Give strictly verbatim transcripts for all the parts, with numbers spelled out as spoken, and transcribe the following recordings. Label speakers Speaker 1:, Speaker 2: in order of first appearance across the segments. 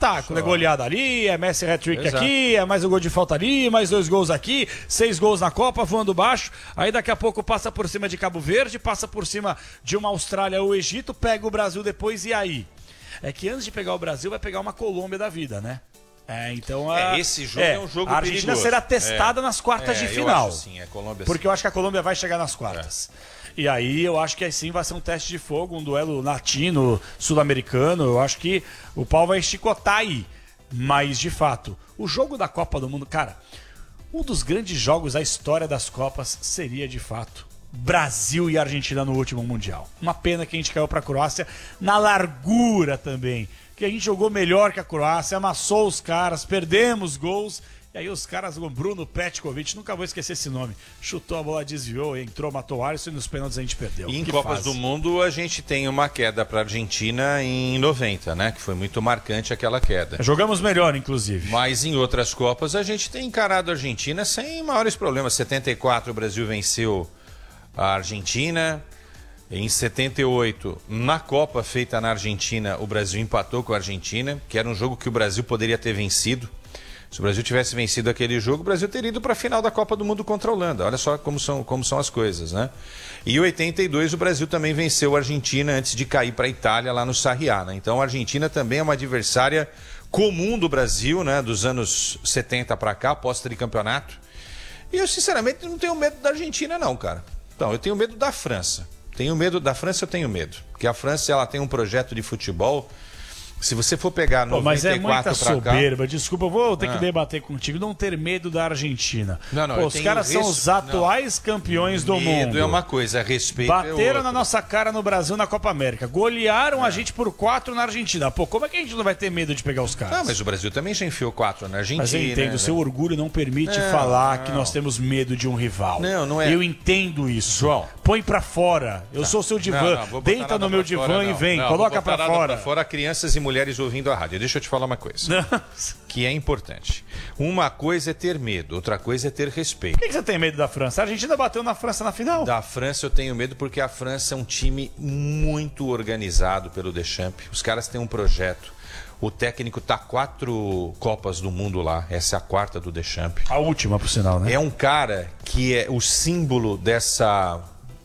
Speaker 1: espetáculo.
Speaker 2: Só.
Speaker 1: É goleada ali, é Messi hat-trick aqui, é mais um gol de falta ali, mais dois gols aqui, seis gols na Copa, voando baixo. Aí daqui a pouco passa por cima de Cabo Verde, passa por cima de uma Austrália ou Egito, pega o Brasil depois e aí? É que antes de pegar o Brasil, vai pegar uma Colômbia da vida, né? É, então a,
Speaker 2: é, esse jogo é, é um jogo
Speaker 1: a Argentina
Speaker 2: perigoso.
Speaker 1: será testada é. nas quartas
Speaker 2: é,
Speaker 1: de final.
Speaker 2: Eu acho sim, é Colômbia,
Speaker 1: porque
Speaker 2: sim.
Speaker 1: eu acho que a Colômbia vai chegar nas quartas. É. E aí eu acho que assim vai ser um teste de fogo, um duelo latino, sul-americano. Eu acho que o pau vai chicotar aí. Mas, de fato, o jogo da Copa do Mundo, cara, um dos grandes jogos da história das Copas seria, de fato, Brasil e Argentina no último Mundial. Uma pena que a gente caiu para a Croácia na largura também. Que a gente jogou melhor que a Croácia, amassou os caras, perdemos gols. E aí os caras, o Bruno Petkovic, nunca vou esquecer esse nome, chutou a bola, desviou, entrou, matou o Alisson e nos pênaltis a gente perdeu.
Speaker 2: E em
Speaker 1: que
Speaker 2: Copas
Speaker 1: fase.
Speaker 2: do Mundo a gente tem uma queda para a Argentina em noventa, né? Que foi muito marcante aquela queda.
Speaker 1: Jogamos melhor, inclusive.
Speaker 2: Mas em outras Copas a gente tem encarado a Argentina sem maiores problemas. Em setenta e quatro o Brasil venceu a Argentina. Em setenta e oito, na Copa feita na Argentina, o Brasil empatou com a Argentina, que era um jogo que o Brasil poderia ter vencido. Se o Brasil tivesse vencido aquele jogo, o Brasil teria ido para a final da Copa do Mundo contra a Holanda. Olha só como são, como são as coisas, né? E em oitenta e dois, o Brasil também venceu a Argentina antes de cair para a Itália lá no Sarriá, né? Então a Argentina também é uma adversária comum do Brasil, né? Dos anos setenta para cá, pós-tricampeonato. E eu, sinceramente, não tenho medo da Argentina, não, cara. Então, eu tenho medo da França. Tenho medo da França, eu tenho medo. Porque a França, ela tem um projeto de futebol. Se você for pegar noventa e quatro
Speaker 1: Pô, mas é muita soberba,
Speaker 2: cá...
Speaker 1: desculpa, eu vou ter
Speaker 2: ah.
Speaker 1: que debater contigo, não ter medo da Argentina.
Speaker 2: Não, não,
Speaker 1: Pô, os caras são
Speaker 2: res...
Speaker 1: os atuais não. campeões do
Speaker 2: medo
Speaker 1: mundo.
Speaker 2: Medo é uma coisa, respeito
Speaker 1: Bateram
Speaker 2: é
Speaker 1: na nossa cara no Brasil na Copa América, golearam é. a gente por quatro na Argentina. Pô, como é que a gente não vai ter medo de pegar os caras?
Speaker 2: Não, mas o Brasil também já enfiou quatro na Argentina.
Speaker 1: Mas eu entendo,
Speaker 2: né?
Speaker 1: o seu orgulho não permite não, falar não. que nós temos medo de um rival.
Speaker 2: Não, não é.
Speaker 1: Eu entendo isso.
Speaker 2: João.
Speaker 1: Põe pra fora. Eu tá. sou seu divã. Não, não, Deita no meu divã fora, e vem.
Speaker 2: Não,
Speaker 1: Coloca pra fora.
Speaker 2: Pra fora crianças e mulheres ouvindo a rádio. Deixa eu te falar uma coisa. Que é importante. Uma coisa é ter medo, outra coisa é ter respeito.
Speaker 1: Por que você tem medo da França? A Argentina bateu na França na final.
Speaker 2: Da França eu tenho medo porque a França é um time muito organizado pelo Deschamps. Os caras têm um projeto. O técnico tá quatro Copas do Mundo lá. Essa é a quarta do Deschamps.
Speaker 1: A última, por sinal, né?
Speaker 2: É um cara que é o símbolo dessa...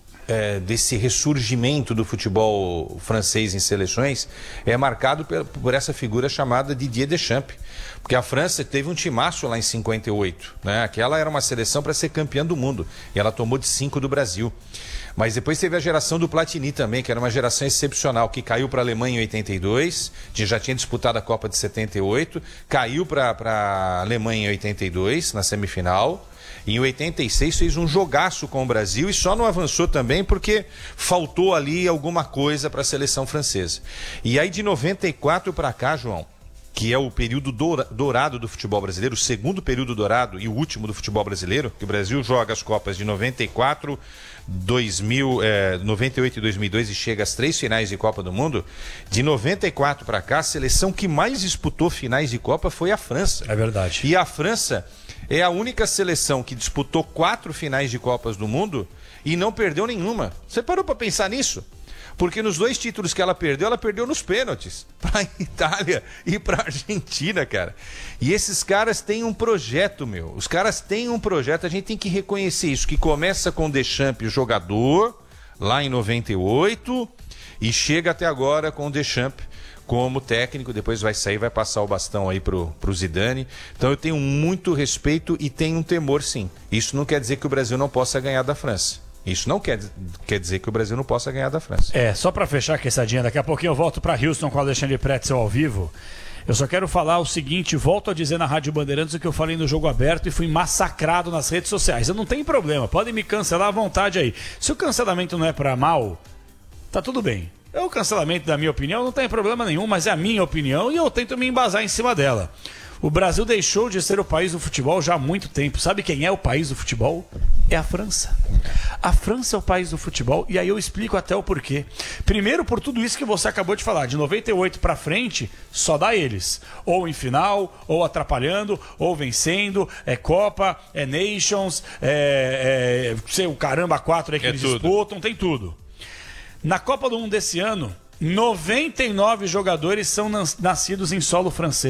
Speaker 2: É, desse ressurgimento do futebol francês em seleções é marcado por, por essa figura chamada Didier Deschamps. Porque a França teve um timaço lá em cinquenta e oito, né? Aquela era uma seleção para ser campeã do mundo e ela tomou de cinco do Brasil. Mas depois teve a geração do Platini também, que era uma geração excepcional, que caiu para a Alemanha em oitenta e dois, que já tinha disputado a Copa de setenta e oito, caiu para a Alemanha em oitenta e dois, na semifinal. Em oitenta e seis fez um jogaço com o Brasil e só não avançou também porque faltou ali alguma coisa para a seleção francesa. E aí de noventa e quatro para cá, João, que é o período dourado do futebol brasileiro, o segundo período dourado e o último do futebol brasileiro, que o Brasil joga as Copas de noventa e quatro, dois mil, eh, noventa e oito e dois mil e dois e chega às três finais de Copa do Mundo. De noventa e quatro para cá, a seleção que mais disputou finais de Copa foi a França.
Speaker 1: É verdade.
Speaker 2: E a França é a única seleção que disputou quatro finais de Copas do Mundo e não perdeu nenhuma. Você parou para pensar nisso? Porque nos dois títulos que ela perdeu, ela perdeu nos pênaltis. Para a Itália e para a Argentina, cara. E esses caras têm um projeto, meu. Os caras têm um projeto, a gente tem que reconhecer isso, que começa com o Deschamps, o jogador, lá em noventa e oito, e chega até agora com o Deschamps como técnico, depois vai sair, vai passar o bastão aí pro, pro Zidane. Então eu tenho muito respeito e tenho um temor, sim. Isso não quer dizer que o Brasil não possa ganhar da França. Isso não quer, quer dizer que o Brasil não possa ganhar da França.
Speaker 1: É, só para fechar a quesadinha, daqui a pouquinho eu volto para Houston com o Alexandre Pretzel ao vivo. Eu só quero falar o seguinte, volto a dizer na Rádio Bandeirantes o que eu falei no Jogo Aberto e fui massacrado nas redes sociais. Eu não tenho problema, podem me cancelar à vontade aí. Se o cancelamento não é para mal, tá tudo bem. É o cancelamento da minha opinião, não tem problema nenhum, mas é a minha opinião e eu tento me embasar em cima dela. O Brasil deixou de ser o país do futebol já há muito tempo. Sabe quem é o país do futebol? É a França. A França é o país do futebol e aí eu explico até o porquê. Primeiro, por tudo isso que você acabou de falar. De noventa e oito pra frente, só dá eles. Ou em final, ou atrapalhando, ou vencendo. É Copa, é Nations, é, é sei, o caramba quatro aí que
Speaker 2: é
Speaker 1: eles
Speaker 2: tudo.
Speaker 1: disputam, tem tudo. Na Copa do Mundo desse ano, noventa e nove jogadores são nascidos em solo francês.